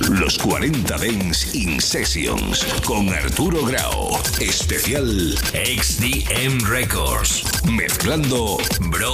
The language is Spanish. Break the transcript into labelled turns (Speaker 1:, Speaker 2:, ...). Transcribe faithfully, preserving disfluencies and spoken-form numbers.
Speaker 1: Los cuarenta Dance in Sessions con Arturo Grau. Especial
Speaker 2: X D M Records.
Speaker 1: Mezclando
Speaker 2: Bro